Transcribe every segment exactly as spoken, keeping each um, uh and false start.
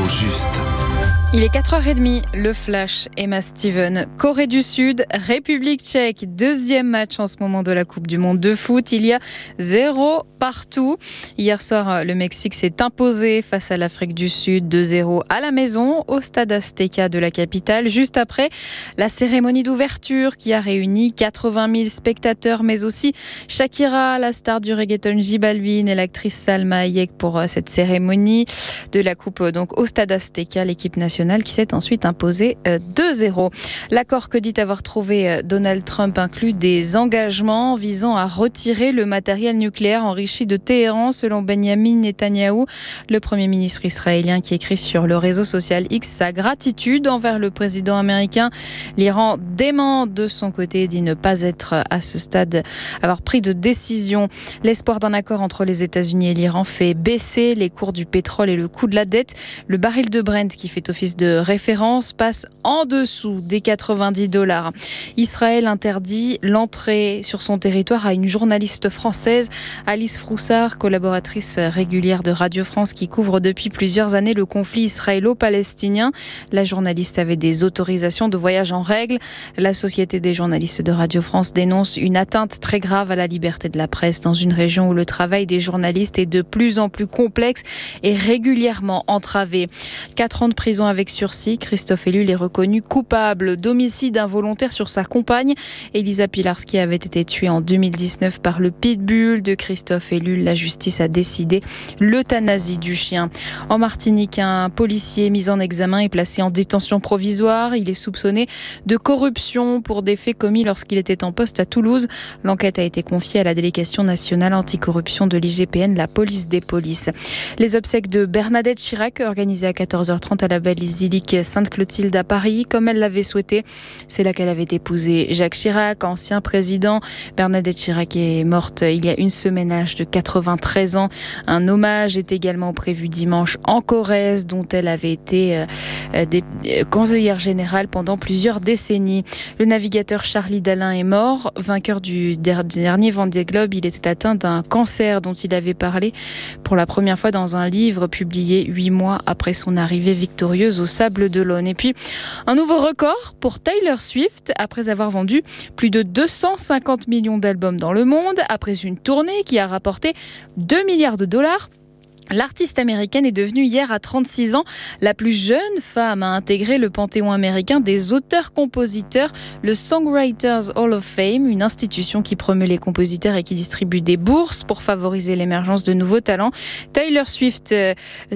juste. Il est quatre heures trente, le Flash, Emma Steven. Corée du Sud, République tchèque, deuxième match en ce moment de la Coupe du Monde de foot. Il y a zéro partout. Hier soir, le Mexique s'est imposé face à l'Afrique du Sud, deux zéro à la maison, au stade Azteca de la capitale. Juste après la cérémonie d'ouverture qui a réuni quatre-vingt mille spectateurs, mais aussi Shakira, la star du reggaeton J Balvin et l'actrice Salma Hayek pour cette cérémonie de la Coupe donc au stade Azteca, l'équipe nationale qui s'est ensuite imposé deux zéro. L'accord que dit avoir trouvé Donald Trump inclut des engagements visant à retirer le matériel nucléaire enrichi de Téhéran, selon Benjamin Netanyahou, le Premier ministre israélien qui écrit sur le réseau social X sa gratitude envers le président américain. L'Iran dément de son côté, dit ne pas être à ce stade avoir pris de décision. L'espoir d'un accord entre les États-Unis et l'Iran fait baisser les cours du pétrole et le coût de la dette. Le baril de Brent, qui fait office de référence, passe en dessous des quatre-vingt-dix dollars. Israël interdit l'entrée sur son territoire à une journaliste française, Alice Froussard, collaboratrice régulière de Radio France qui couvre depuis plusieurs années le conflit israélo-palestinien. La journaliste avait des autorisations de voyage en règle. La Société des journalistes de Radio France dénonce une atteinte très grave à la liberté de la presse dans une région où le travail des journalistes est de plus en plus complexe et régulièrement entravé. Quatre ans de prison avec sursis, Christophe Ellul est reconnu coupable d'homicide involontaire sur sa compagne. Elisa Pilarski avait été tuée en deux mille dix-neuf par le pitbull de Christophe Ellul. La justice a décidé l'euthanasie du chien. En Martinique, un policier mis en examen est placé en détention provisoire. Il est soupçonné de corruption pour des faits commis lorsqu'il était en poste à Toulouse. L'enquête a été confiée à la délégation nationale anticorruption de l'I G P N, la police des polices. Les obsèques de Bernadette Chirac, organisées à quatorze heures trente à la basilique Sainte-Clotilde à Paris, comme elle l'avait souhaité. C'est là qu'elle avait épousé Jacques Chirac, ancien président. Bernadette Chirac est morte il y a une semaine à l'âge de quatre-vingt-treize ans. Un hommage est également prévu dimanche en Corrèze, dont elle avait été euh, des, euh, conseillère générale pendant plusieurs décennies. Le navigateur Charlie Dalin est mort. Vainqueur du, der, du dernier Vendée Globe, il était atteint d'un cancer dont il avait parlé pour la première fois dans un livre publié huit mois après son arrivée victorieuse au Sable d'Olonne. Et puis, un nouveau record pour Taylor Swift, après avoir vendu plus de deux cent cinquante millions d'albums dans le monde, après une tournée qui a rapporté deux milliards de dollars. L'artiste américaine est devenue hier à trente-six ans la plus jeune femme à intégrer le panthéon américain des auteurs-compositeurs, le Songwriters Hall of Fame, une institution qui promeut les compositeurs et qui distribue des bourses pour favoriser l'émergence de nouveaux talents. Taylor Swift euh,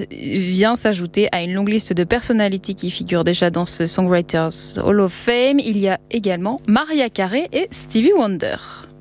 vient s'ajouter à une longue liste de personnalités qui figurent déjà dans ce Songwriters Hall of Fame. Il y a également Mariah Carey et Stevie Wonder.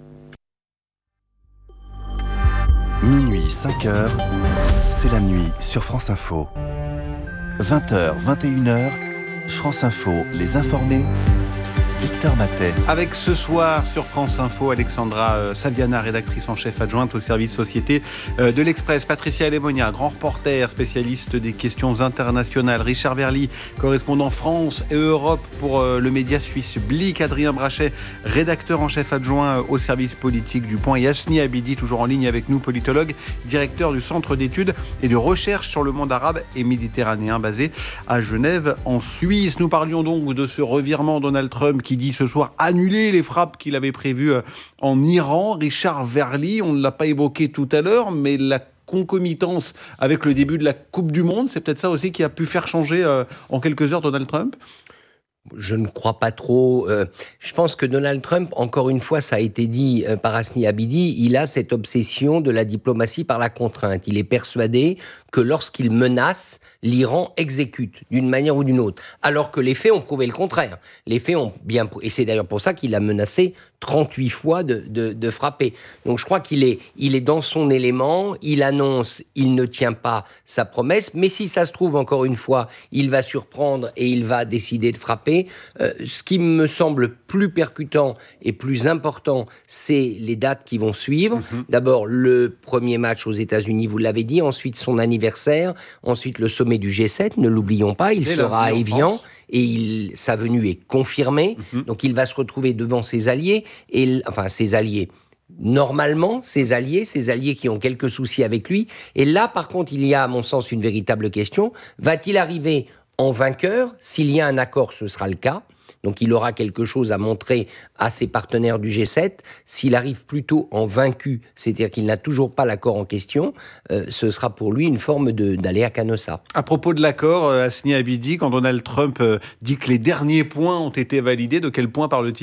Minuit, cinq heures, c'est la nuit sur France Info. vingt heures, vingt et une heures, France Info, les informés, Victor Matet. Avec ce soir sur France Info, Alexandra euh, Saviana, rédactrice en chef adjointe au service société euh, de l'Express, Patricia Lemonia, grand reporter, spécialiste des questions internationales, Richard Verly, correspondant France et Europe pour euh, le média suisse Blick, Adrien Brachet, rédacteur en chef adjoint euh, au service politique du Point, et Yasni Abidi, toujours en ligne avec nous, politologue, directeur du Centre d'études et de recherche sur le monde arabe et méditerranéen basé à Genève en Suisse. Nous parlions donc de ce revirement Donald Trump qui dit ce soir annuler les frappes qu'il avait prévues en Iran. Richard Verly, on ne l'a pas évoqué tout à l'heure, mais la concomitance avec le début de la Coupe du Monde, c'est peut-être ça aussi qui a pu faire changer euh, en quelques heures Donald Trump ? Je ne crois pas trop. Euh, je pense que Donald Trump, encore une fois, ça a été dit euh, par Yasni Abidi, il a cette obsession de la diplomatie par la contrainte. Il est persuadé que lorsqu'il menace, l'Iran exécute d'une manière ou d'une autre. Alors que les faits ont prouvé le contraire. Les faits ont bien... Et c'est d'ailleurs pour ça qu'il a menacé trente-huit fois de, de, de frapper. Donc je crois qu'il est, il est dans son élément, il annonce, il ne tient pas sa promesse, mais si ça se trouve, encore une fois, il va surprendre et il va décider de frapper. Euh, ce qui me semble plus percutant et plus important, c'est les dates qui vont suivre. Mmh. D'abord, le premier match aux États-Unis, vous l'avez dit, ensuite son anniversaire, ensuite le sommet du G sept, ne l'oublions pas, il et sera à Évian. Et il, sa venue est confirmée, mmh. donc il va se retrouver devant ses alliés, et, enfin ses alliés, normalement ses alliés, ses alliés qui ont quelques soucis avec lui. Et là, par contre, il y a, à mon sens, une véritable question. Va-t-il arriver en vainqueur? S'il y a un accord, ce sera le cas. Donc il aura quelque chose à montrer à ses partenaires du G sept. S'il arrive plutôt en vaincu, c'est-à-dire qu'il n'a toujours pas l'accord en question, euh, ce sera pour lui une forme de, d'aléa canossa. À propos de l'accord, euh, Hasni Abidi, quand Donald Trump euh, dit que les derniers points ont été validés, de quel point parle-t-il ?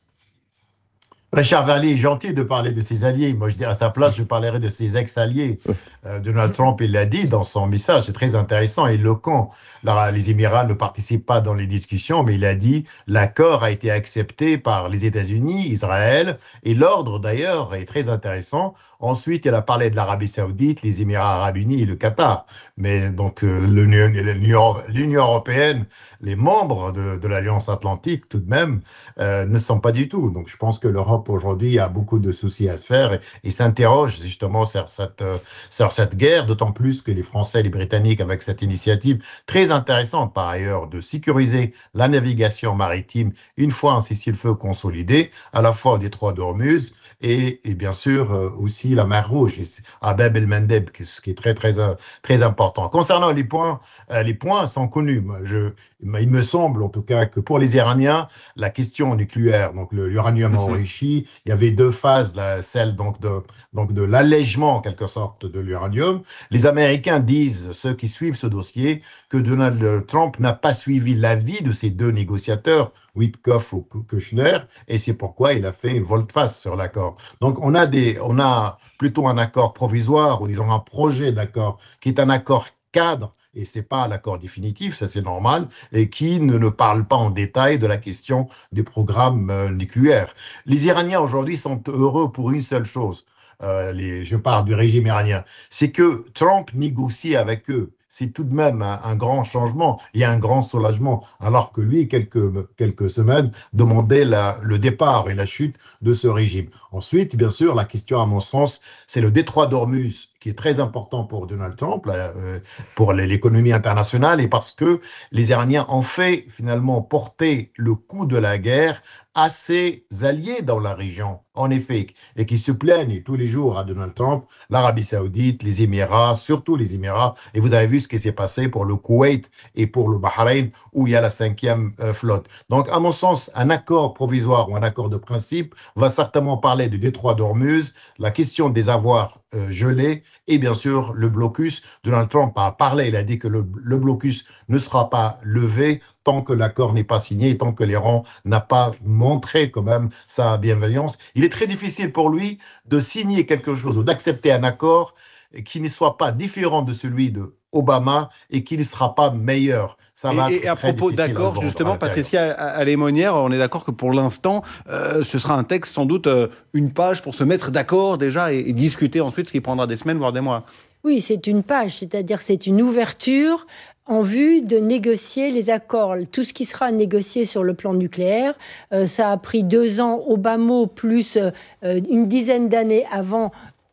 Richard Verly est gentil de parler de ses alliés. Moi, je dirais à sa place, je parlerai de ses ex-alliés. Euh, Donald Trump, il l'a dit dans son message, c'est très intéressant et éloquent. Là, les Émirats ne participent pas dans les discussions, mais il a dit l'accord a été accepté par les États-Unis, Israël, et l'ordre d'ailleurs est très intéressant. Ensuite, il a parlé de l'Arabie Saoudite, les Émirats Arabes Unis et le Qatar. Mais donc euh, l'Union, l'Union, l'Union européenne, les membres de, de l'Alliance Atlantique, tout de même, euh, ne sont pas du tout. Donc, je pense que l'Europe aujourd'hui a beaucoup de soucis à se faire et, et s'interroge justement sur cette, euh, sur cette guerre, d'autant plus que les Français et les Britanniques, avec cette initiative très intéressante par ailleurs de sécuriser la navigation maritime une fois un cessez-le-feu consolidé, à la fois au détroit d'Ormuz et, et bien sûr euh, aussi la mer Rouge, à Bab el-Mandeb, ce qui est très très très important. Concernant les points, euh, les points sont connus. Moi, je, il me semble en tout cas que pour les Iraniens, la question nucléaire, donc le, l'uranium enrichi, il y avait deux phases, là, celle donc de donc de l'allègement en quelque sorte de l'uranium. Les Américains disent, ceux qui suivent ce dossier, que Donald Trump n'a pas suivi l'avis de ces deux négociateurs, Witkoff ou Kushner, et c'est pourquoi il a fait une volte-face sur l'accord. Donc on a des, on a plutôt un accord provisoire, ou disons un projet d'accord, qui est un accord cadre, et c'est pas l'accord définitif, ça c'est normal, et qui ne, ne parle pas en détail de la question du programme euh, nucléaire. Les Iraniens aujourd'hui sont heureux pour une seule chose, euh, les, je parle du régime iranien, c'est que Trump négocie avec eux. C'est tout de même un, un grand changement et un grand soulagement, alors que lui, quelques, quelques semaines, demandait la, le départ et la chute de ce régime. Ensuite, bien sûr, la question, à mon sens, c'est le détroit d'Ormuz, qui est très important pour Donald Trump, euh, pour l'économie internationale, et parce que les Iraniens ont fait finalement porter le coût de la guerre à ses alliés dans la région, en effet, et qui se plaignent tous les jours à Donald Trump, l'Arabie Saoudite, les Émirats, surtout les Émirats, et vous avez vu ce qui s'est passé pour le Koweït et pour le Bahreïn, où il y a la cinquième euh, flotte. Donc, à mon sens, un accord provisoire ou un accord de principe va certainement parler du détroit d'Ormuz, la question des avoirs euh, gelés, et bien sûr le blocus. Donald Trump a parlé, il a dit que le, le blocus ne sera pas levé tant que l'accord n'est pas signé et tant que l'Iran n'a pas montré quand même sa bienveillance. Il est très difficile pour lui de signer quelque chose ou d'accepter un accord qui ne soit pas différent de celui de Obama et qui ne sera pas meilleur. Ça va et, et à propos d'accord, justement, Patricia Alémonière, on est d'accord que pour l'instant, euh, ce sera un texte, sans doute, euh, une page pour se mettre d'accord déjà et, et discuter ensuite, ce qui prendra des semaines, voire des mois. Oui, c'est une page, c'est-à-dire c'est une ouverture en vue de négocier les accords. Tout ce qui sera négocié sur le plan nucléaire, euh, ça a pris deux ans au bas mot, plus euh, une dizaine d'années avant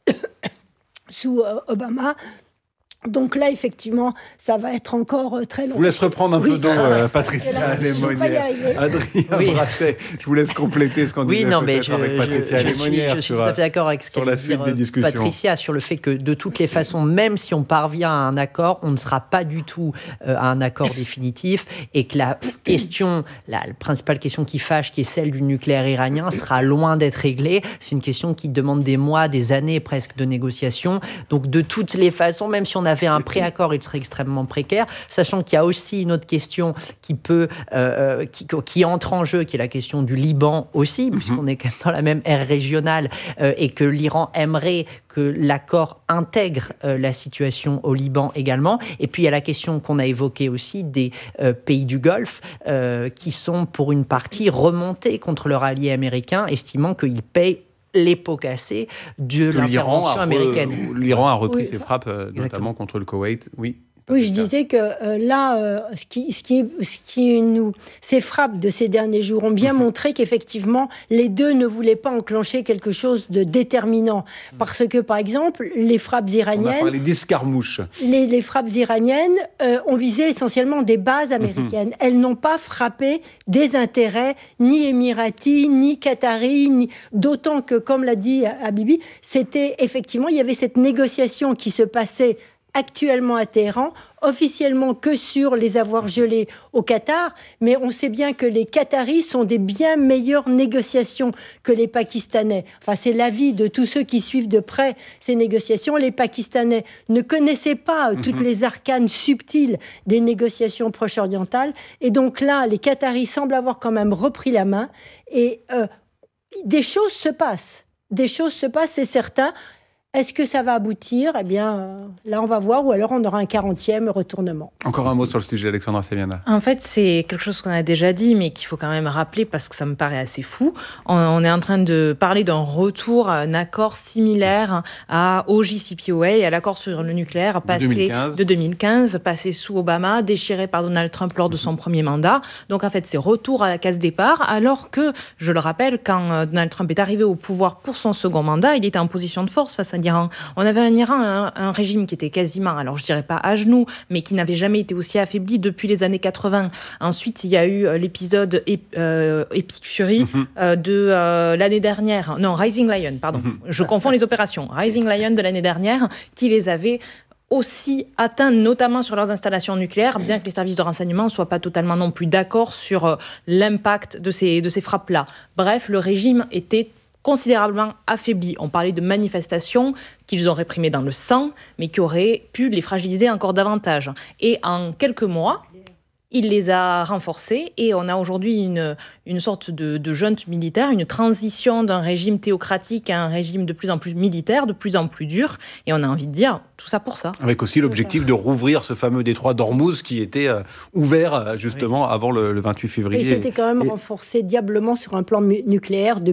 sous euh, Obama. Donc là, effectivement, ça va être encore très long. Je vous laisse reprendre un oui. peu d'eau, euh, Patricia Alémonière. Adrien oui. Brachet, je vous laisse compléter ce qu'on oui, disait non, peut-être je, avec Patricia je, Alémonière. Je suis, je suis tout à fait d'accord avec ce qu'elle dit Patricia, sur le fait que de toutes les façons, même si on parvient à un accord, on ne sera pas du tout euh, à un accord définitif et que la question, la, la principale question qui fâche, qui est celle du nucléaire iranien, sera loin d'être réglée. C'est une question qui demande des mois, des années presque de négociations. Donc de toutes les façons, même si on a avait un préaccord, il serait extrêmement précaire, sachant qu'il y a aussi une autre question qui peut, euh, qui, qui entre en jeu, qui est la question du Liban aussi, mm-hmm. puisqu'on est quand même dans la même ère régionale euh, et que l'Iran aimerait que l'accord intègre euh, la situation au Liban également. Et puis il y a la question qu'on a évoquée aussi des euh, pays du Golfe euh, qui sont pour une partie remontés contre leur allié américain, estimant qu'ils payent les pots cassés de que l'intervention américaine. Re... L'Iran a repris oui. ses frappes, euh, notamment contre le Koweït. Oui. Oui, je disais que euh, là, euh, ce, qui, ce, qui, ce qui nous... Ces frappes de ces derniers jours ont bien montré qu'effectivement, les deux ne voulaient pas enclencher quelque chose de déterminant. Parce que, par exemple, les frappes iraniennes... On a parlé d'escarmouches. Les, les frappes iraniennes euh, ont visé essentiellement des bases américaines. Elles n'ont pas frappé des intérêts ni émiratis, ni qataris, ni... d'autant que, comme l'a dit Habibi, c'était effectivement, il y avait cette négociation qui se passait actuellement à Téhéran, officiellement que sur les avoirs gelés au Qatar, mais on sait bien que les Qataris sont des bien meilleures négociations que les Pakistanais. Enfin, c'est l'avis de tous ceux qui suivent de près ces négociations. Les Pakistanais ne connaissaient pas toutes mm-hmm. les arcanes subtiles des négociations proche-orientales, et donc là, les Qataris semblent avoir quand même repris la main, et euh, des choses se passent. Des choses se passent, c'est certain. Est-ce que ça va aboutir ? Eh bien, euh, là, on va voir, ou alors on aura un quarantième retournement. Encore un mot sur le sujet, Alexandra Saviana. En fait, c'est quelque chose qu'on a déjà dit, mais qu'il faut quand même rappeler parce que ça me paraît assez fou. On, on est en train de parler d'un retour à un accord similaire à, au J C P O A, à l'accord sur le nucléaire passé de deux mille quinze, de deux mille quinze, passé sous Obama, déchiré par Donald Trump lors de son premier mandat. Donc, en fait, c'est retour à la case départ, alors que, je le rappelle, quand Donald Trump est arrivé au pouvoir pour son second mandat, il était en position de force face à l'Iran. On avait un Iran, un, un régime qui était quasiment, alors je dirais pas à genoux, mais qui n'avait jamais été aussi affaibli depuis les années quatre-vingts. Ensuite, il y a eu l'épisode euh, Epic Fury mm-hmm. euh, de euh, l'année dernière. Non, Rising Lion, pardon. Mm-hmm. Je confonds les opérations. Rising Lion de l'année dernière, qui les avait aussi atteints, notamment sur leurs installations nucléaires, bien que les services de renseignement ne soient pas totalement non plus d'accord sur euh, l'impact de ces, de ces frappes-là. Bref, le régime était considérablement affaiblis. On parlait de manifestations qu'ils ont réprimées dans le sang, mais qui auraient pu les fragiliser encore davantage. Et en quelques mois, il les a renforcés et on a aujourd'hui une, une sorte de, de junte militaire, une transition d'un régime théocratique à un régime de plus en plus militaire, de plus en plus dur. Et on a envie de dire tout ça pour ça. Avec aussi l'objectif de rouvrir ce fameux détroit d'Ormuz qui était euh, ouvert justement oui. avant le, le vingt-huit février. Et c'était quand même et... renforcé diablement sur un plan mu- nucléaire de